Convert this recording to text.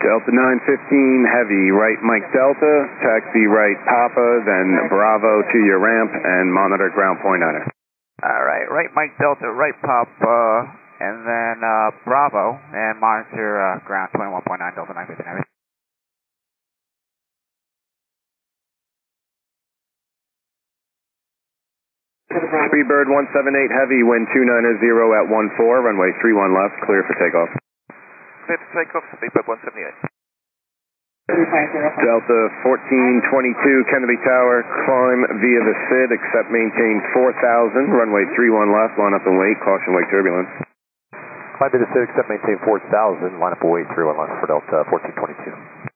Delta 915 Heavy, right Mike Delta, taxi right Papa, then Bravo to your ramp, and monitor ground point on it. Alright, right Mike Delta, right Papa, and then Bravo, and monitor ground 21.9 Delta 915 Heavy. Speedbird 178 Heavy, wind 290 at 14, runway 31 left, clear for takeoff. Clear for takeoff, Speedbird 178. Delta 1422 Kennedy Tower, climb via the SID, except maintain 4000, runway 31 left, line up and wait, caution wake turbulence. Climb via the SID, except maintain 4000, line up and wait, 31 left for Delta 1422.